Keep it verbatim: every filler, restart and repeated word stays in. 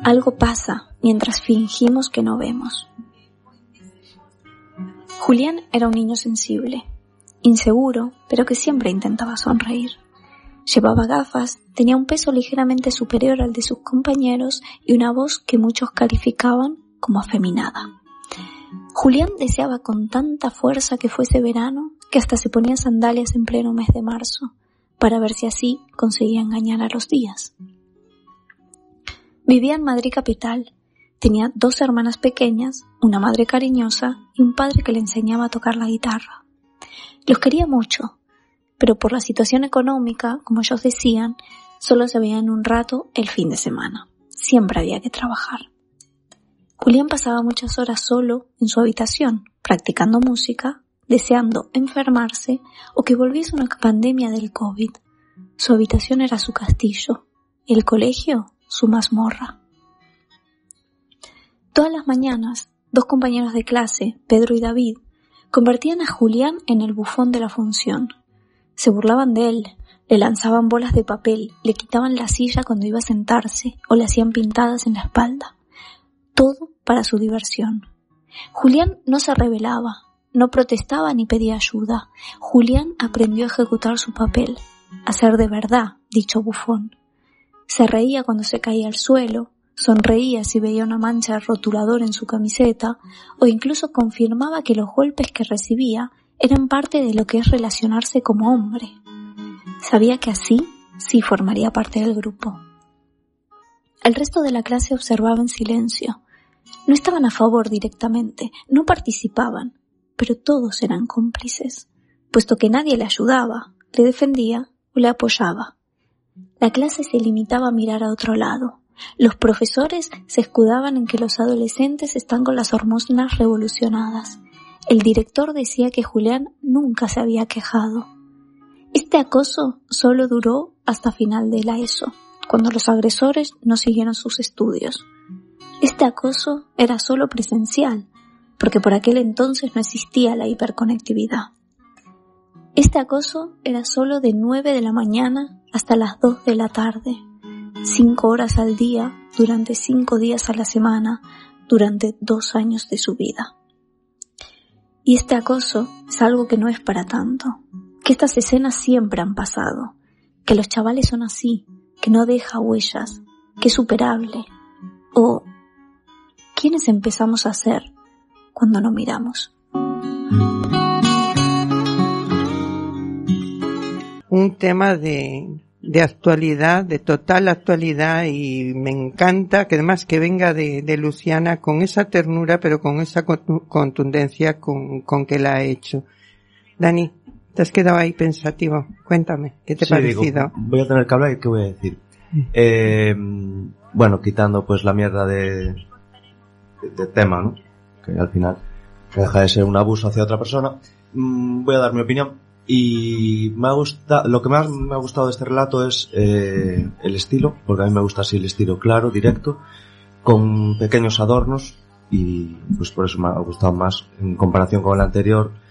Algo pasa mientras fingimos que no vemos. Julián era un niño sensible, inseguro, pero que siempre intentaba sonreír. Llevaba gafas, tenía un peso ligeramente superior al de sus compañeros y una voz que muchos calificaban como afeminada. Julián deseaba con tanta fuerza que fuese verano que hasta se ponía sandalias en pleno mes de marzo, para ver si así conseguía engañar a los días. Vivía en Madrid capital. Tenía dos hermanas pequeñas, una madre cariñosa y un padre que le enseñaba a tocar la guitarra. Los quería mucho, pero por la situación económica, como ellos decían, solo se veían un rato el fin de semana. Siempre había que trabajar. Julián pasaba muchas horas solo en su habitación, practicando música, deseando enfermarse o que volviese una pandemia del COVID. Su habitación era su castillo, el colegio su mazmorra. Todas las mañanas, dos compañeros de clase, Pedro y David, convertían a Julián en el bufón de la función. Se burlaban de él, le lanzaban bolas de papel, le quitaban la silla cuando iba a sentarse o le hacían pintadas en la espalda. Todo para su diversión. Julián no se rebelaba, no protestaba ni pedía ayuda. Julián aprendió a ejecutar su papel, a ser de verdad dicho bufón. Se reía cuando se caía al suelo, sonreía si veía una mancha de rotulador en su camiseta o incluso confirmaba que los golpes que recibía eran parte de lo que es relacionarse como hombre. Sabía que así sí formaría parte del grupo. El resto de la clase observaba en silencio. No estaban a favor directamente, no participaban, pero todos eran cómplices, puesto que nadie le ayudaba, le defendía o le apoyaba. La clase se limitaba a mirar a otro lado. Los profesores se escudaban en que los adolescentes están con las hormonas revolucionadas. El director decía que Julián nunca se había quejado. Este acoso solo duró hasta final de la ESO, cuando los agresores no siguieron sus estudios. Este acoso era solo presencial, porque por aquel entonces no existía la hiperconectividad. Este acoso era solo de nueve de la mañana hasta las dos de la tarde, cinco horas al día, durante cinco días a la semana, durante dos años de su vida. Y este acoso es algo que no es para tanto, que estas escenas siempre han pasado, que los chavales son así, que no deja huellas, que es superable. O, ¿quiénes empezamos a ser cuando no miramos? Un tema de, de actualidad, de total actualidad, y me encanta que además que venga de, de Luciana con esa ternura, pero con esa contundencia con, con que la ha hecho. Dani, te has quedado ahí pensativo. Cuéntame, ¿qué te ha sí, parecido? Digo, voy a tener que hablar y ¿qué voy a decir? Eh, bueno, quitando pues la mierda de, de, de tema, ¿no? Que al final deja de ser un abuso hacia otra persona. Mm, voy a dar mi opinión. Y me ha gustado, lo que más me ha gustado de este relato es eh, el estilo, porque a mí me gusta así el estilo claro, directo, con pequeños adornos, y pues por eso me ha gustado más en comparación con el anterior,